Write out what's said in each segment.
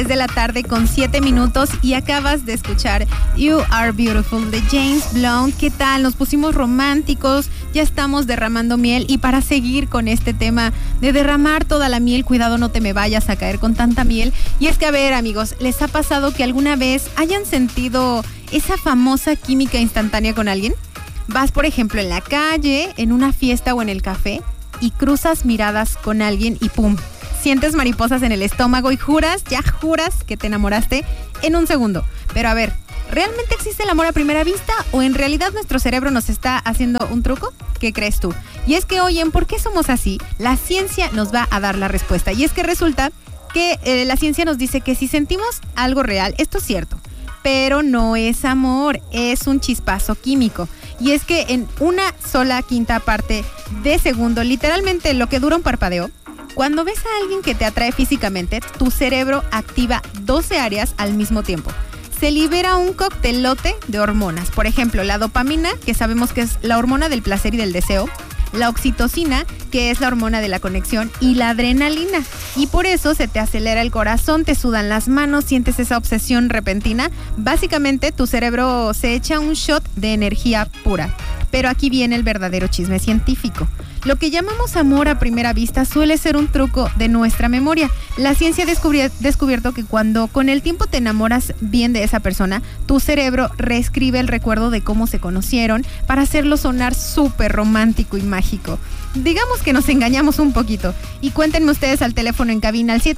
de la tarde con 7 minutos y acabas de escuchar You Are Beautiful de James Blunt. ¿Qué tal? Nos pusimos románticos, ya estamos derramando miel y para seguir con este tema de derramar toda la miel, cuidado no te me vayas a caer con tanta miel. Y es que a ver amigos, ¿les ha pasado que alguna vez hayan sentido esa famosa química instantánea con alguien? Vas por ejemplo en la calle, en una fiesta o en el café y cruzas miradas con alguien y ¡pum! Sientes mariposas en el estómago y juras que te enamoraste en un segundo. Pero a ver, ¿realmente existe el amor a primera vista o en realidad nuestro cerebro nos está haciendo un truco? ¿Qué crees tú? Y es que, oye, ¿por qué somos así? La ciencia nos va a dar la respuesta. Y es que resulta que la ciencia nos dice que si sentimos algo real, esto es cierto, pero no es amor, es un chispazo químico. Y es que en una sola quinta parte de segundo, literalmente lo que dura un parpadeo, cuando ves a alguien que te atrae físicamente, tu cerebro activa 12 áreas al mismo tiempo. Se libera un coctelote de hormonas. Por ejemplo, la dopamina, que sabemos que es la hormona del placer y del deseo. La oxitocina, que es la hormona de la conexión, y la adrenalina. Y por eso se te acelera el corazón, te sudan las manos, sientes esa obsesión repentina. Básicamente, tu cerebro se echa un shot de energía pura. Pero aquí viene el verdadero chisme científico. Lo que llamamos amor a primera vista suele ser un truco de nuestra memoria. La ciencia ha descubierto que cuando con el tiempo te enamoras bien de esa persona, tu cerebro reescribe el recuerdo de cómo se conocieron para hacerlo sonar súper romántico y mágico. Digamos que nos engañamos un poquito. Y cuéntenme ustedes al teléfono en cabina al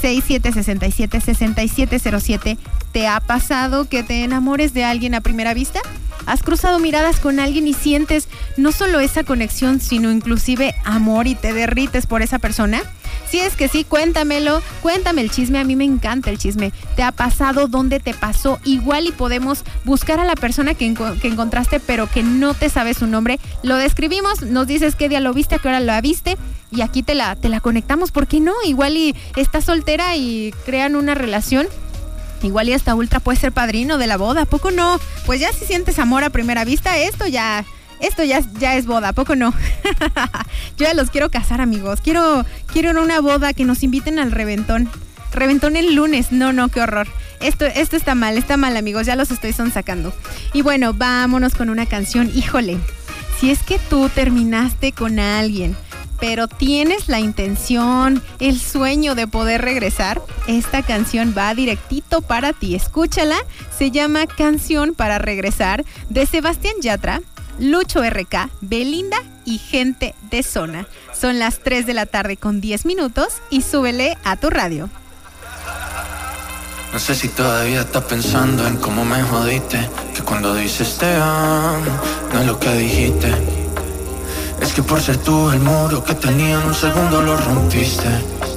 776-767-6707. ¿Te ha pasado que te enamores de alguien a primera vista? ¿Has cruzado miradas con alguien y sientes no solo esa conexión, sino inclusive amor y te derrites por esa persona? Si es que sí, cuéntamelo, cuéntame el chisme, a mí me encanta el chisme. ¿Te ha pasado? ¿Dónde te pasó? Igual y podemos buscar a la persona que encontraste, pero que no te sabe su nombre. Lo describimos, nos dices qué día lo viste, a qué hora lo viste y aquí te la conectamos. ¿Por qué no? Igual y estás soltera y crean una relación. Igual y hasta Ultra puede ser padrino de la boda, ¿a poco no? Pues ya si sientes amor a primera vista, esto ya es boda, ¿a poco no? Yo ya los quiero casar, amigos. Quiero en una boda que nos inviten al reventón. Reventón el lunes. No, qué horror. Esto está mal, amigos. Ya los estoy sonsacando. Y bueno, vámonos con una canción. Híjole, si es que tú terminaste con alguien, pero tienes la intención, el sueño de poder regresar, esta canción va directito para ti. Escúchala, se llama Canción para Regresar, de Sebastián Yatra, Lucho RK, Belinda y Gente de Zona. Son las 3 de la tarde con 10 minutos y súbele a tu radio. No sé si todavía estás pensando en cómo me jodiste, que cuando dices te amo, no es lo que dijiste. Es que por ser tú el muro que tenía en un segundo lo rompiste.